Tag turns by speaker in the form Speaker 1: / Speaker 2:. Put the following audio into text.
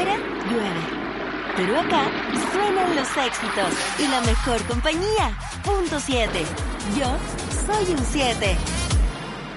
Speaker 1: afuera llueve. Pero acá suenan los éxitos y la mejor compañía. Punto 7. Yo soy un 7.